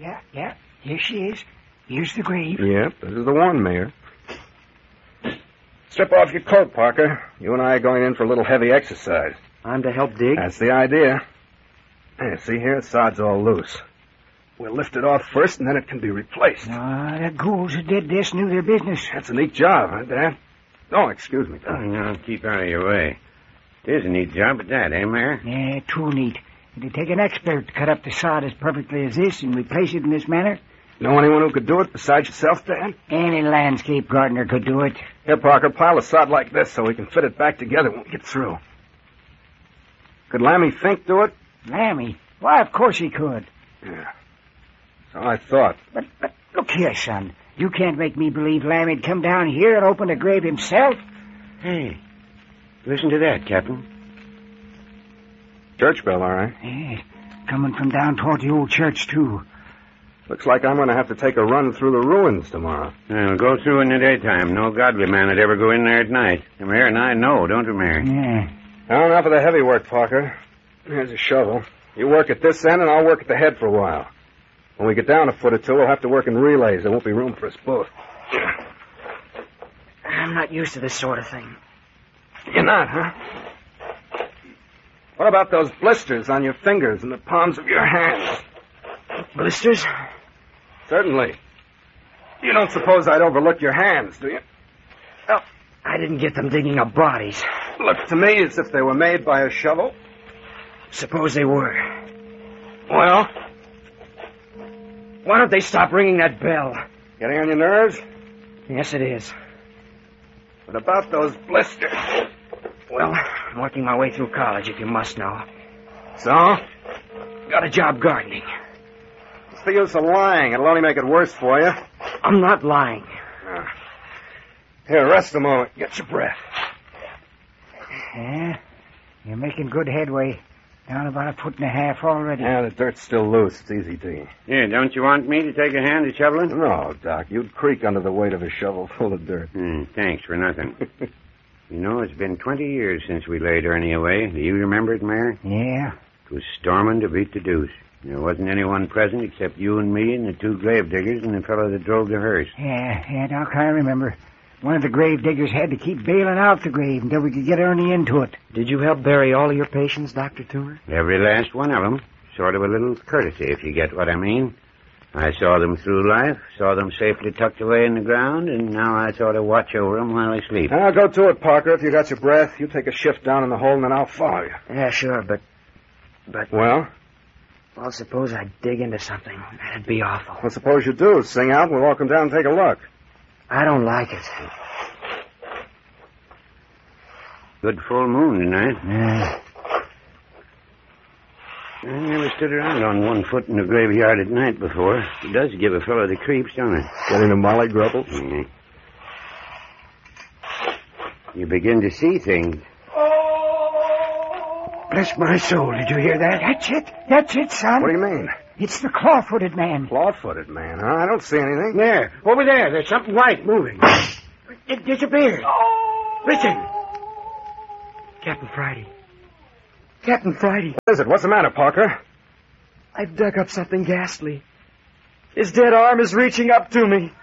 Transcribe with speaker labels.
Speaker 1: Yeah. Here she is. Here's the grave.
Speaker 2: Yep, this is the one, Mayor. Strip off your coat, Parker. You and I are going in for a little heavy exercise.
Speaker 3: I'm to help dig?
Speaker 2: That's the idea. Hey, see here? The sod's all loose. We'll lift it off first, and then it can be replaced.
Speaker 1: The ghouls who did this knew their business.
Speaker 2: That's a neat job, huh, Dad? Oh, excuse me, Doc.
Speaker 4: No, keep out of your way. It is a neat job at that, eh, Mayor?
Speaker 1: Yeah, too neat. It'd take an expert to cut up the sod as perfectly as this and replace it in this manner.
Speaker 2: Know anyone who could do it besides yourself, Dad?
Speaker 1: Any landscape gardener could do it.
Speaker 2: Here, Parker, pile a sod like this so we can fit it back together when we get through. Could Lammy Fink do it?
Speaker 1: Lammy? Why, of course he could.
Speaker 2: Yeah. So I thought.
Speaker 1: But look here, son. You can't make me believe Lammy'd come down here and open the grave himself.
Speaker 4: Hey, listen to that, Captain.
Speaker 2: Church bell, all right.
Speaker 1: Yeah, coming from down toward the old church, too.
Speaker 2: Looks like I'm going to have to take a run through the ruins tomorrow.
Speaker 4: Well, go through in the daytime. No godly man would ever go in there at night. The Mayor and I know, don't you, Mayor?
Speaker 1: Yeah.
Speaker 2: Now, enough of the heavy work, Parker. Here's a shovel. You work at this end, and I'll work at the head for a while. When we get down a foot or two, we'll have to work in relays. There won't be room for us both.
Speaker 3: I'm not used to this sort of thing.
Speaker 2: You're not, huh? What about those blisters on your fingers and the palms of your hands?
Speaker 3: Blisters?
Speaker 2: Certainly. You don't suppose I'd overlook your hands, do you?
Speaker 3: Well, I didn't get them digging up bodies.
Speaker 2: Looked to me as if they were made by a shovel.
Speaker 3: Suppose they were.
Speaker 2: Well?
Speaker 3: Why don't they stop ringing that bell?
Speaker 2: Getting on your nerves?
Speaker 3: Yes, it is.
Speaker 2: What about those blisters?
Speaker 3: Well, I'm working my way through college, if you must know.
Speaker 2: So?
Speaker 3: Got a job gardening.
Speaker 2: What's the use of lying? It'll only make it worse for you.
Speaker 3: I'm not lying.
Speaker 2: Here, rest a moment. Get your breath.
Speaker 1: Yeah, you're making good headway. Down about 1.5 feet already.
Speaker 2: Yeah, the dirt's still loose. It's easy, D.
Speaker 4: Yeah, don't you want me to take a hand at shoveling?
Speaker 2: No, Doc. You'd creak under the weight of a shovel full of dirt.
Speaker 4: Thanks for nothing. You know, it's been 20 years since we laid Ernie away. Do you remember it, Mayor?
Speaker 1: Yeah.
Speaker 4: It was storming to beat the deuce. There wasn't anyone present except you and me and the two grave diggers and the fellow that drove the hearse.
Speaker 1: Yeah, Doc, I remember. One of the grave diggers had to keep bailing out the grave until we could get Ernie into it.
Speaker 3: Did you help bury all of your patients, Dr. Toomer?
Speaker 4: Every last one of them. Sort of a little courtesy, if you get what I mean. I saw them through life, saw them safely tucked away in the ground, and now I sort of watch over them while they sleep.
Speaker 2: Now, go to it, Parker. If you got your breath, you take a shift down in the hole, and then I'll follow you.
Speaker 3: Yeah, sure, but...
Speaker 2: Well?
Speaker 3: Well, suppose I dig into something. That'd be awful.
Speaker 2: Well, suppose you do. Sing out, and we'll all come down and take a look.
Speaker 3: I don't like it.
Speaker 4: Good full moon tonight.
Speaker 1: Yeah.
Speaker 4: I never stood around on one foot in the graveyard at night before. It does give a fellow the creeps, don't it?
Speaker 2: Getting the molly grubbles?
Speaker 4: Mm-hmm. You begin to see things.
Speaker 1: Bless my soul, did you hear that? That's it, son.
Speaker 2: What do you mean?
Speaker 1: It's the claw-footed man.
Speaker 2: Claw-footed man, huh? I don't see anything.
Speaker 3: There, over there. There's something white moving. It disappeared. Listen. Captain Friday. Captain Friday.
Speaker 2: What is it? What's the matter, Parker?
Speaker 3: I've dug up something ghastly. His dead arm is reaching up to me.